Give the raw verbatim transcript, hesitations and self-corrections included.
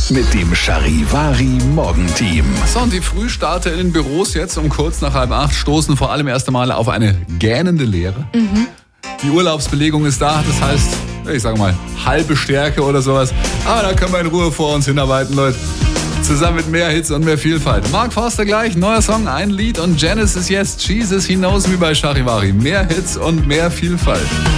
mit dem Charivari Morgenteam. So, und die Frühstarter in den Büros jetzt um kurz nach halb acht stoßen vor allem erst einmal auf eine gähnende Leere. Mhm. Die Urlaubsbelegung ist da, das heißt, ich sage mal, halbe Stärke oder sowas. Aber da können wir in Ruhe vor uns hinarbeiten, Leute. Zusammen mit mehr Hits und mehr Vielfalt. Mark Forster gleich, neuer Song, ein Lied und Genesis Yes, Jesus, He Knows Me bei Charivari. Mehr Hits und mehr Vielfalt.